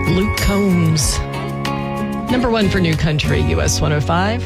Luke Combs. Number one for New Country, US 105.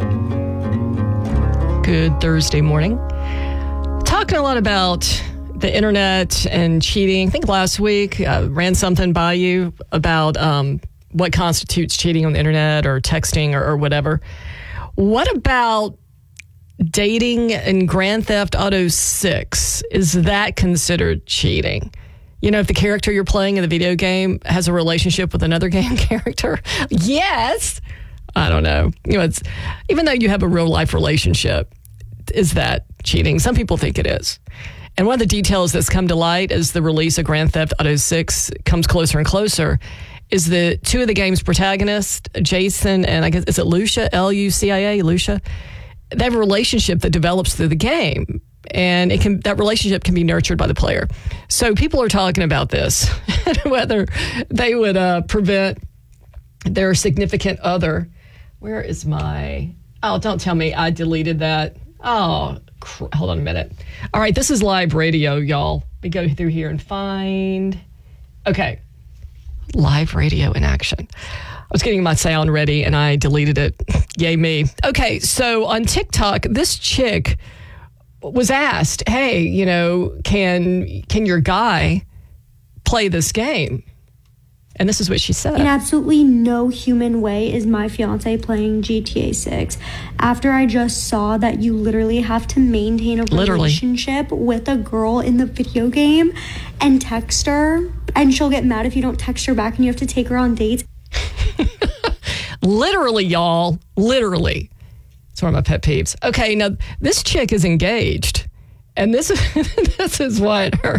Good Thursday morning. Talking a lot about the internet and cheating. I think last week ran something by you about what constitutes cheating on the internet or texting or whatever. What about dating in Grand Theft Auto 6? Is that considered cheating? You know, if the character you're playing in the video game has a relationship with another game character? Yes. I don't know. You know, it's even though you have a real life relationship, is that cheating? Some people think it is. And one of the details that's come to light as the release of Grand Theft Auto 6 comes closer and closer is that two of the game's protagonists, Jason and I guess, is it Lucia, Lucia, Lucia? They have a relationship that develops through the game. And that relationship can be nurtured by the player. So people are talking about this, whether they would prevent their significant other. Where is don't tell me I deleted that. Oh, hold on a minute. All right, this is live radio, y'all. We go through here and find. Okay, live radio in action. I was getting my sound ready and I deleted it. Yay me. Okay, so on TikTok, this chick was asked, hey, you know, can your guy play this game? And this is what she said. In absolutely no human way is my fiance playing GTA 6. After I just saw that you literally have to maintain a relationship with a girl in the video game and text her, and she'll get mad if you don't text her back and you have to take her on dates. Literally, y'all. Literally. It's one of my pet peeves. Okay, now this chick is engaged, and this is what her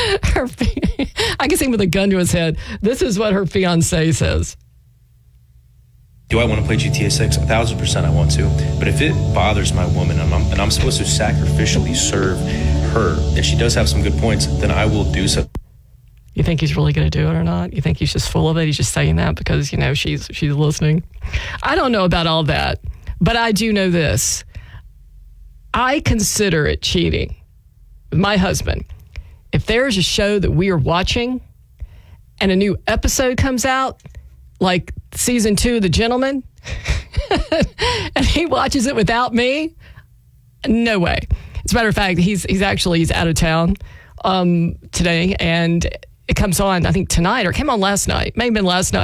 I can see him with a gun to his head. This is what her fiance says. Do I want to play GTA 6? 1,000% I want to. But if it bothers my woman and I'm supposed to sacrificially serve her, and she does have some good points, then I will do so. You think he's really going to do it or not? You think he's just full of it? He's just saying that because, you know, she's listening. I don't know about all that. But I do know this. I consider it cheating with my husband. If there's a show that we are watching and a new episode comes out, like season 2 of The Gentleman, and he watches it without me, no way. As a matter of fact, he's out of town today, and it comes on, I think, tonight, or it came on last night. May have been last night.